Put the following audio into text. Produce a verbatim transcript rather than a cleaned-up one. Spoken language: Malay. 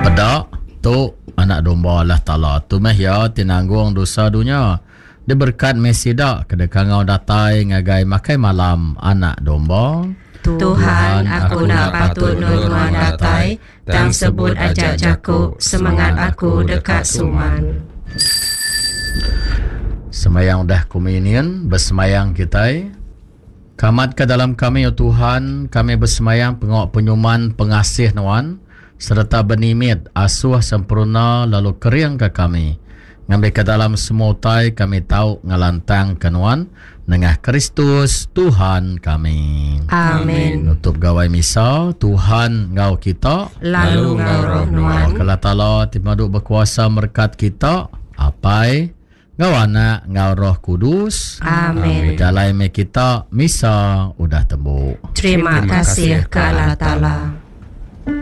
Medak tu anak domba Allah Ta'ala. Tu meh ya tinanggung dosa dunia. Dia berkat mesida kedekangau datai ngagai makai malam anak domba. Tuhan, aku nak patut nurwan datai, tang sebut ajak jaku, semangat aku dekat suman. Semayang dah komunion, bersemayang kita. Kamat ke dalam kami, ya Tuhan, kami bersemayang pengok penyuman pengasih Nuan, serta benimit asuh sempurna lalu kering ke kami. Ngambil ke dalam semua utai kami tahu ngelantang ke Nuan, nengah Kristus Tuhan kami. Amin. Nutup gawai misa, Tuhan ngau kita, lalu ngau roh Nuan. Kalau Ta'ala timaduk berkuasa merkat kita, apai ngau anak ngau roh kudus. Amin. Berjalai me kita misa udah tembuk. Terima kasih ke Allah Ta'ala.